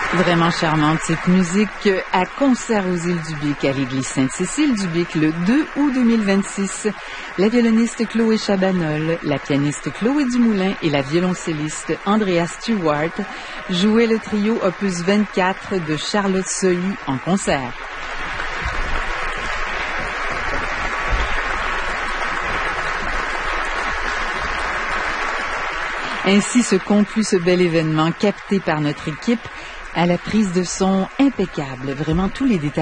Vraiment charmante cette musique à concert aux Îles-du-Bic à l'église Sainte-Cécile-du-Bic le 2 août 2026. La violoniste Chloé Chabanol, la pianiste Chloé Dumoulin et la violoncelliste Andrea Stewart jouaient le trio opus 24 de Charlotte Sohi en concert. Ainsi se conclut ce bel événement capté par notre équipe à la prise de son impeccable. Vraiment tous les détails